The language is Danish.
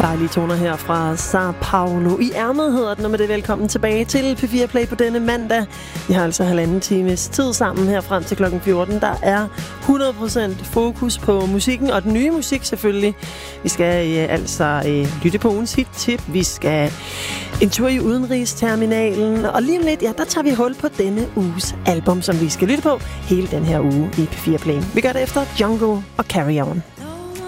Dejlige toner her fra Sao Paulo. I ærmet hedder den, og med det velkommen tilbage til P4 Play på denne mandag. Vi har altså 1,5 times tid sammen her frem til klokken 14. Der er 100% fokus på musikken, og den nye musik selvfølgelig. Vi skal lytte på ugens hit-tip. Vi skal en tur i udenrigsterminalen, og lige om lidt, der tager vi hul på denne uges album, som vi skal lytte på hele den her uge i P4 Play. Vi gør det efter Jungle og Carry On.